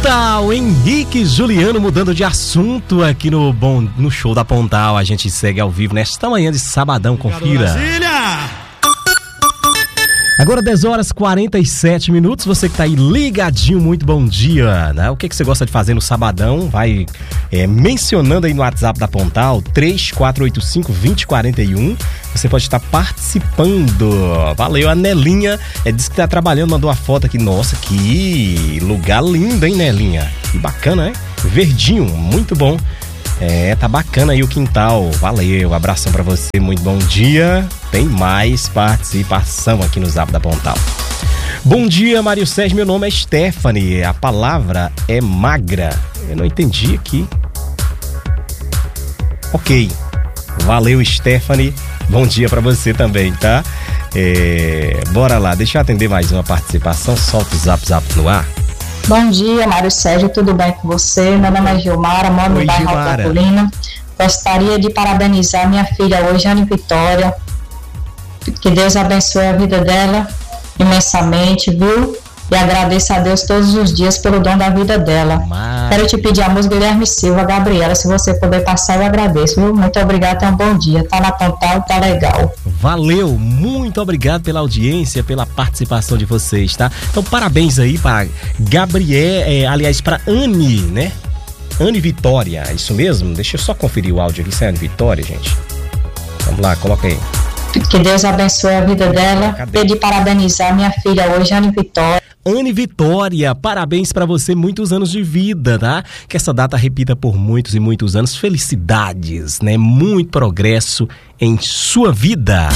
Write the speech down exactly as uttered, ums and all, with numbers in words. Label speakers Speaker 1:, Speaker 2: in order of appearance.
Speaker 1: Pontal, Henrique e Juliano mudando de assunto aqui no, bom, no show da Pontal. A gente segue ao vivo nesta manhã de sabadão, confira. Agora dez horas e quarenta e sete minutos, você que tá aí ligadinho, muito bom dia, né? O que que você gosta de fazer no sabadão? Vai é, mencionando aí no WhatsApp da Pontal, três quatro oito cinco, dois zero quatro um. Você pode estar participando. Valeu, a Nelinha é, disse que tá trabalhando, mandou uma foto aqui. Nossa, que lugar lindo, hein, Nelinha? Que bacana, hein? Verdinho, muito bom. É, tá bacana aí o quintal. Valeu, abração pra você, muito bom dia. Tem mais participação aqui no Zap da Pontal. Bom dia, Mário Sérgio, meu nome é Stephanie. A palavra é magra. Eu não entendi aqui. Ok, valeu, Stephanie. Bom dia pra você também, tá? É, bora lá, deixa eu atender mais uma participação. Solta o Zap Zap no ar.
Speaker 2: Bom dia, Mário Sérgio, tudo bem com você? Meu nome é Gilmara, moro no bairro Alta Colina. Gostaria de parabenizar minha filha hoje, Ana Vitória. Que Deus abençoe a vida dela imensamente, viu? E agradeço a Deus todos os dias pelo dom da vida dela. Mas... Quero te pedir a música Guilherme Silva, Gabriela, se você puder passar, eu agradeço, viu? Muito obrigado, tenha um bom dia. Tá na Pontal, tá legal.
Speaker 1: Valeu, muito obrigado pela audiência, pela participação de vocês, tá? Então, parabéns aí para Gabriel, é, aliás, para Anne, né? Anne Vitória, é isso mesmo? Deixa eu só conferir o áudio aqui, se é Anne Vitória, gente. Vamos lá, coloca aí.
Speaker 2: Que Deus abençoe a vida dela. Pedi parabenizar minha filha hoje, Anne Vitória.
Speaker 1: Anne Vitória, parabéns pra você, muitos anos de vida, tá? Que essa data repita por muitos e muitos anos. Felicidades, né? Muito progresso em sua vida.